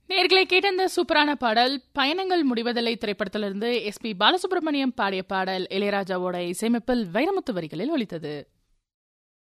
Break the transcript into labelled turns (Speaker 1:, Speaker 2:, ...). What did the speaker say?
Speaker 1: நேர்களை கேட்ட இந்த சூப்பரான பாடல் பயணங்கள் முடிவதில்லை திரைப்படத்திலிருந்து எஸ்பி பாலசுப்ரமணியம் பாடிய பாடல் இளையராஜாவோட இசையமைப்பில் வைரமுத்து வரிகளில் ஒலித்தது.